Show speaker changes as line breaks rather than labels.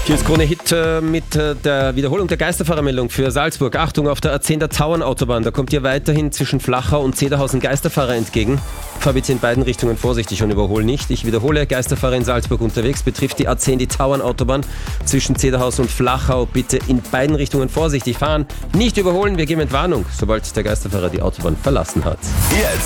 Hier ist Krone Hit mit der Wiederholung der Geisterfahrermeldung für Salzburg. Achtung, auf der A10 der Tauernautobahn, da kommt ihr weiterhin zwischen Flachau und Zederhausen Geisterfahrer entgegen. Fahr bitte in beiden Richtungen vorsichtig und überhol nicht. Ich wiederhole, Geisterfahrer in Salzburg unterwegs, betrifft die A10 die Tauernautobahn zwischen Zederhausen und Flachau. Bitte in beiden Richtungen vorsichtig fahren, nicht überholen, wir geben Entwarnung, sobald der Geisterfahrer die Autobahn verlassen hat.
Jetzt